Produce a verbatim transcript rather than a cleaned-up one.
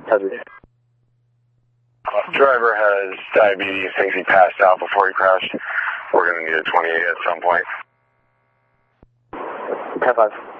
Hazard. Driver has diabetes, thinks he passed out before he crashed. We're going to need a twenty-eight at some point. ten five.